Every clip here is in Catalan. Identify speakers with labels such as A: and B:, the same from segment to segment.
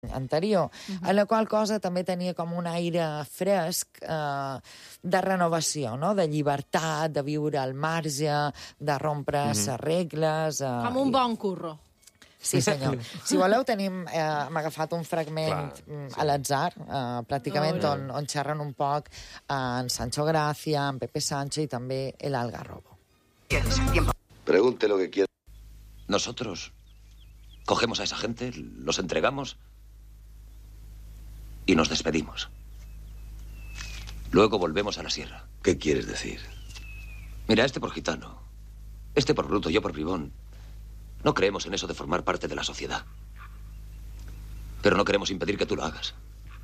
A: anterior, a la qual cosa també tenia com un aire fresc de renovació, no? De llibertat, de viure al marge, de rompre les regles...
B: Com un bon curro.
A: Sí, senyor. Si voleu, hem agafat un fragment a l'atzar, pràcticament, on xerren un poc en Sancho Gracia, en Pepe Sancho i també el Algarrobo.
C: Pregunte lo que quiera.
D: Nosotros cogemos a esa gente, los entregamos y nos despedimos. Luego volvemos a la sierra.
C: ¿Qué quieres decir?
D: Mira, este por gitano, este por bruto, yo por bribón. No creemos en eso de formar parte de la sociedad. Pero no queremos impedir que tú lo hagas.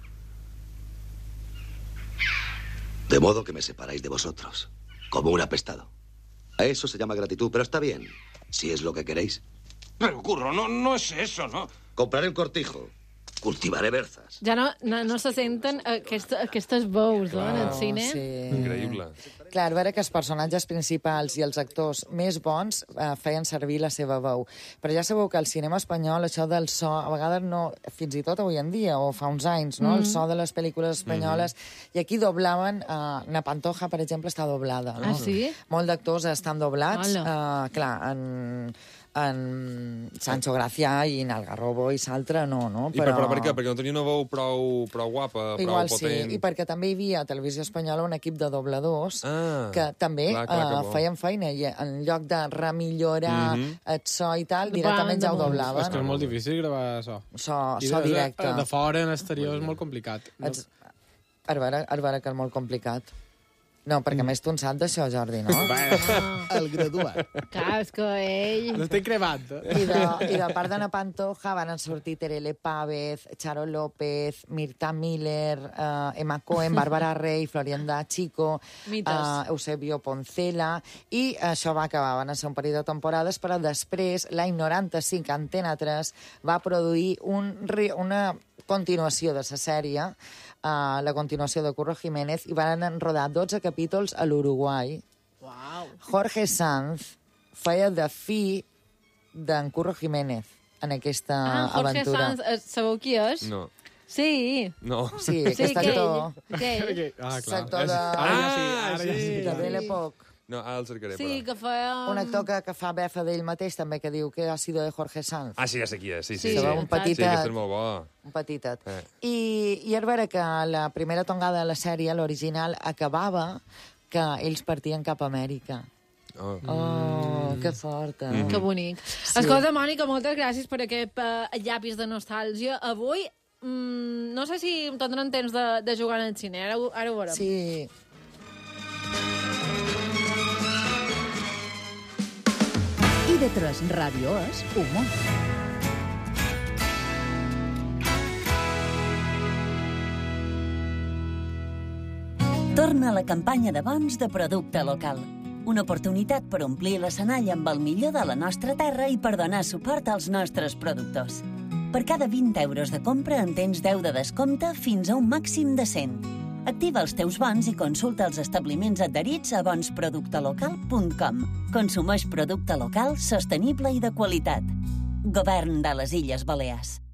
C: De modo que me separáis de vosotros, como un apestado. A eso se llama gratitud, pero está bien, si es lo que queréis.
E: Pero, Curro, no es eso, ¿no?
C: Compraré un cortijo, cultivaré berzas.
B: Ja no se senten aquestes veus, no, en el cine.
A: Sí.
E: Increïble.
A: Clar, a veure que els personatges principals i els actors més bons feien servir la seva veu. Però ja sabeu que al cinema espanyol això del so, a vegades no, fins i tot avui en dia, o fa uns anys, no? El so de les pel·lícules espanyoles, i aquí doblaven, Na Pantoja, per exemple, està doblada, no?
B: Ah, sí?
A: Molts d'actors estan doblats, clar, en Sancho Gracia i en Algarrobo i s'altre no, no?
E: Però per què? Perquè no tenia una veu prou guapa, prou
A: igual
E: potent?
A: Sí, i perquè també hi havia a Televisió Espanyola un equip de dobladors que també feien feina i en lloc de remillorar el so i tal, directament ja ho doblaven.
F: És que és molt difícil gravar so.
A: So directe.
F: De fora, en exterior, és molt complicat.
A: A veure que és molt complicat. No, perquè més tu en saps d'això, Jordi, no?
F: El graduat.
B: Clar, és que ell...
F: L'estic cremant.
A: I de part de Na Pantoja van sortir Terele Pávez, Charo López, Mirta Miller, Emma Cohen, Bàrbara Rey, Florienda Chico, Eusebio Poncela, i això va acabar, van ser un parell de temporades, però després, l'any 95, Antena 3 va produir una continuació de la sèrie, la continuació de Curro Jiménez, i van rodar 12 capítols a l'Uruguai.
B: Uau.
A: Jorge Sanz feia de fill d'en Curro Jiménez en aquesta aventura.
B: Jorge Sanz, sabeu qui és?
E: No.
B: Sí.
E: No.
A: Sí, aquest actor.
B: Que
A: L'actor de Belle Époque.
E: No, ara el cercaré,
B: sí, que feia...
A: Un actor que fa befa d'ell mateix, també, que diu que ha sido de Jorge Sanz.
E: Ah, sí, ja sé qui és. Sí.
A: Un petitet.
E: Sí, aquest és molt bo.
A: Un petitet. I és vera que la primera tongada de la sèrie, l'original, acabava que ells partien cap a Amèrica. Que forta.
B: Que bonic. Escolta, Mònica, moltes gràcies per aquest llapis de nostàlgia. Avui, no sé si em tindran temps de jugar al cine. Ara ho veurem.
A: Sí.
G: IB3 Ràdio és humor. Torna a la campanya de bons de producte local. Una oportunitat per omplir l'escenari amb el millor de la nostra terra i per donar suport als nostres productors. Per cada 20 euros de compra en tens 10 de descompte fins a un màxim de 100. Activa els teus bons i consulta els establiments adherits a bonsproductelocal.com. Consumeix producte local, sostenible i de qualitat. Govern de les Illes Balears.